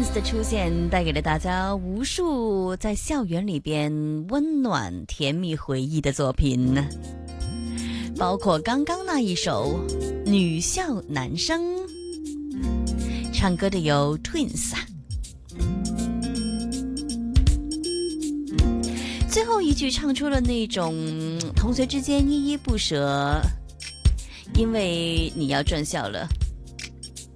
Twins 的出现带给了大家无数在校园里边温暖甜蜜回忆的作品，包括刚刚那一首女校男生，唱歌的有 Twins。最后一句唱出了那种同学之间依依不舍，因为你要转校了，